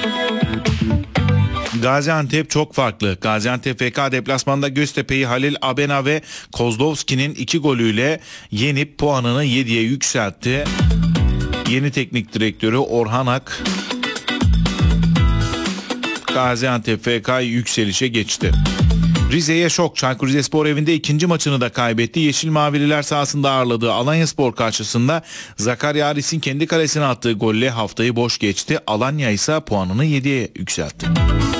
Gaziantep çok farklı. Gaziantep FK deplasmanda Göztepe'yi Halil Abena ve Kozlovski'nin 2 golüyle yenip puanını 7'ye yükseltti. Yeni teknik direktörü Orhan Ak Gaziantep FK yükselişe geçti. Rize'ye şok. Çaykur Rizespor evinde ikinci maçını da kaybetti. Yeşil Mavililer sahasında ağırladığı Alanyaspor karşısında Zakaria Aris'in kendi kalesine attığı golle haftayı boş geçti. Alanya ise puanını 7'ye yükseltti.